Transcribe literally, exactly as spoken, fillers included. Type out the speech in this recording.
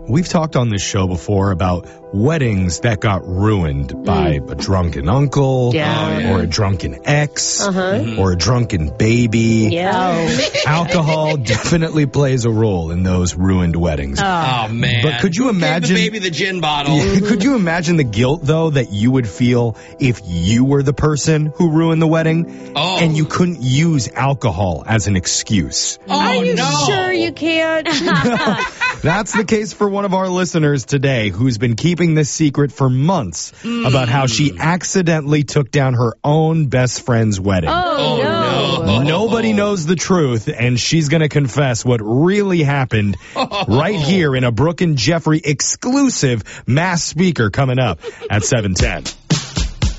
We've talked on this show before about weddings that got ruined by mm. a drunken uncle yeah. or a drunken ex uh-huh. or a drunken baby. Yeah. Alcohol definitely plays a role in those ruined weddings. Oh, oh man. But could you Who imagine gave the baby the gin bottle? Yeah, mm-hmm. Could you imagine the guilt, though, that you would feel if you were the person who ruined the wedding oh. and you couldn't use alcohol as an excuse? Oh, Are you no. sure you can't? That's the case for one of our listeners today who's been keeping this secret for months mm. about how she accidentally took down her own best friend's wedding. Oh, oh no. no. Nobody knows the truth, and she's going to confess what really happened right here in a Brooke and Jeffrey exclusive mass speaker coming up at seven ten.